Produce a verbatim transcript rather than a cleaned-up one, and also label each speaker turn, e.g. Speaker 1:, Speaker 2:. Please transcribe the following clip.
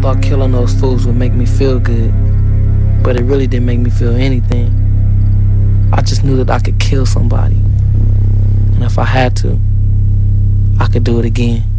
Speaker 1: thought killing those fools would make me feel good, but it really didn't make me feel anything. I just knew that I could kill somebody, and if I had to, I could do it again.